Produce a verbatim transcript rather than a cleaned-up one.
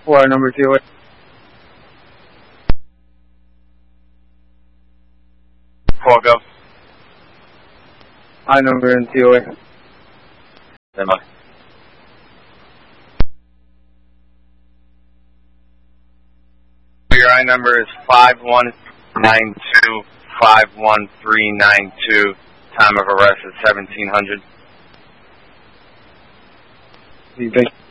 Four number two. Four go. I number and T O A. Stand by. Your I number is five one nine two five one three nine two. Time of arrest is seventeen hundred. Thank you.